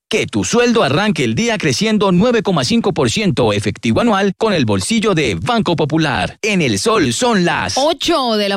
Que tu sueldo arranque el día creciendo 9,5% efectivo anual con el bolsillo de Banco Popular. En el Sol son las 8 de la